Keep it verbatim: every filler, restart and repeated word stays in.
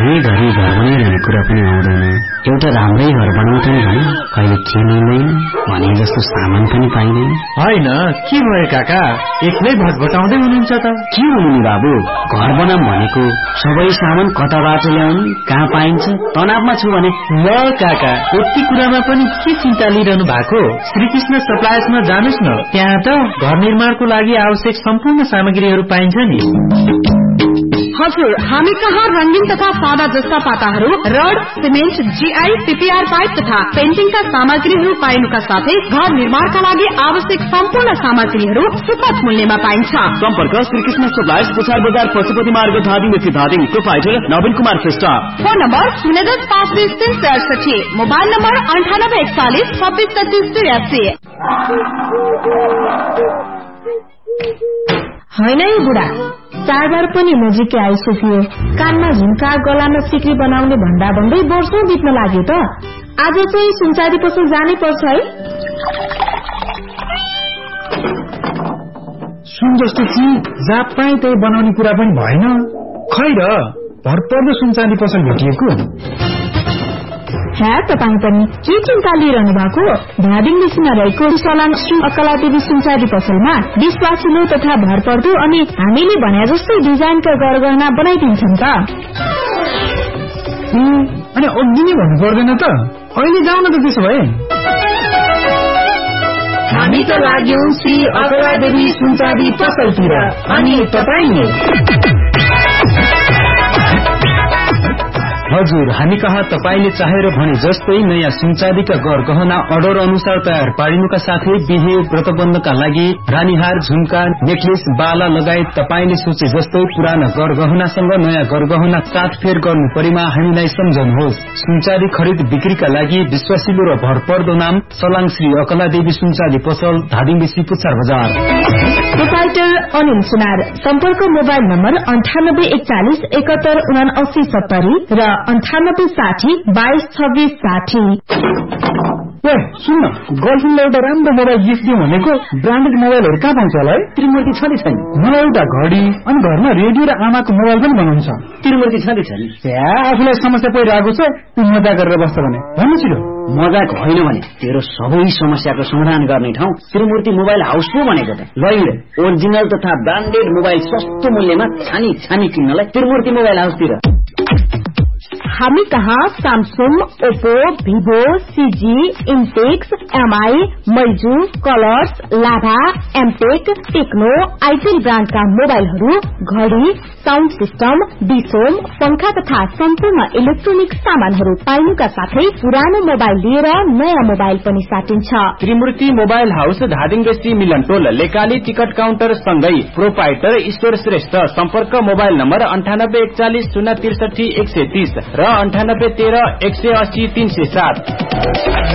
घरै घरै घर बनाइरहने कुरा पनि आउँदैन। एउटा राम्रै घर बनाउँछ नि भने कहिले के मिल्दैन भने जस्तो सामान पनि पाइँदैन। होइन के भयो काका, एक्लै भटभटाउँदै हुनुहुन्छ त? के हुनु नि बाबु, घर बनाऊँ भनेको सबै सामान कताबाट ल्याउने, कहाँ पाइन्छ, तनावमा छु भने। ल काका, यति कुरामा पनि के चिन्ता लिइरहनु भएको? श्रीकृष्ण सप्लायर्समा जानुस् न, त्यहाँ त घर निर्माणको लागि आवश्यक सम्पूर्ण सामग्रीहरू पाइन्छ नि। हजुर, हामी कहाँ रंगीन तथा सादा जस्ता पाताहरू, rod, cement, GI, PPR pipe तथा पेन्टिङका सामग्रीहरू पाइनुका साथै घर निर्माणका लागि आवश्यक सम्पूर्ण सामग्रीहरू सुपथ मूल्यमा पाइन्छ। सम्पर्क श्रीकृष्ण सप्लायर्स, पुछार बजार, पशुपति मार्ग, धादिङ स्थित धादिङ। प्रोपाइटर नवीन कुमार श्रेष्ठ। फोन नम्बर शून्य दस पाँच बीस तीन सय अडसठी। मोबाइल नम्बर अन्ठानब्बे एकचालिस छब्बीस छत्तीस त्रियासी। होइन है बुढा, चाडबाड पनि नजिकै आइसक्यो। कानमा झुम्का, गलामा सिक्री बनाउने भन्दा भन्दै वर्षौं बित्न लाग्यो त। आज चाहिँ सुनचाँदी पसल जानै पर्छ है। सुन जस्तो चिज जहाँ पाए त्यही बनाउने कुरा पनि भएन। खै र भरपर्दो सुनचाँदी पसल भेटिएको। है तपाईँ पनि के चिन्ता लिइरहनु भएको? धादिङ बेसीमा रहेको सलाङ श्री अकलादेवी सुनचाँदी पसलमा विश्वासिलो तथा भरपर्दो अनि हामीले भने जस्तै डिजाइनका गरगहना बनाइदिन्छन् त। अनि अघि नै भन्नु पर्दैन त? अहिले जाउँ न त त्यसो भए। हामी त लाग्यौं श्री अकलादेवी सुनचाँदी पसलतिर, अनि तपाईँ? हजुर, हामी कहाँ तपाईले चाहेर भने जस्तै नयाँ सुनचाँदीका गरगहना अर्डर अनुसार तयार पारिनुका साथै बिहे व्रतबन्धका लागि रानीहार, झुम्का, नेकलेस, बाला लगायत तपाईले सोचे जस्तै पुराना गरगहनासँग नयाँ गरगहना साथफेर गर्नु परेमा हामीलाई सम्झनुहोस्। सुनचाँदी खरिद बिक्रीका लागि विश्वासिलो र भरपर्दो नाम सलाङ श्री अकलादेवी सुनचाँदी पसल, धादिङ बेसी, पुच्छार बजार। प्रोपाइटर अनिल सुनार। सम्पर्क मोबाइल नम्बर अन्ठानब्बे एकचालिस एकात्तर उना अस्सी सत्तरी र अन्ठानब्बे साठी बाइस छब्बीस साठी। ए सुन न, गर्लफ्रेन्डलाई एउटा राम्रो मोबाइल गिफ्ट दिउँ भनेको ब्रान्डेड मोबाइलहरू कहाँ पाउँछ होला है? त्रिमूर्ति छ नि छैन? मलाई एउटा घडी अनि घरमा रेडियो र आमाको मोबाइल पनि बनाउँछ। त्रिमूर्ति छ नि छैन? आफूलाई समस्या परिरहेको छ, तू मजा गरेर बस्छ भने भन्नु छिरो। मजाक होइन भने तेरो सबै समस्याको समाधान गर्ने ठाउँ त्रिमूर्ति मोबाइल हाउस हो भनेको त। लैले ओरिजिनल तथा ब्रान्डेड मोबाइल सस्तो मूल्यमा छानी छानी किन्नलाई त्रिमूर्ति मोबाइल हाउसतिर। हामी कहाँ Samsung, Oppo, Vivo, CG, इन्टेक्स, MI, मैजू, colours, लाभा, एमटेक, टेक्नो, आइटेल ब्रान्डका मोबाइलहरू, घडी, साउन्ड सिस्टम, डिसोम, पंखा तथा सम्पूर्ण इलेक्ट्रोनिक सामानहरू पाइनुका साथै पुरानो मोबाइल लिएर नयाँ मोबाइल पनि साटिन्छ। त्रिमूर्ति मोबाइल हाउस, धादिङ बेसी, मिलनटोल, लेकाली टिकट काउन्टर सँगै प्रोपाइटर ईश्वर श्रेष्ठ। सम्पर्क मोबाइल नम्बर अन्ठानब्बे एकचालिस शून्य त्रिसठी एक सय तीस र अन्ठानब्बे तेह्र एक सय अस्सी तीन सय सात।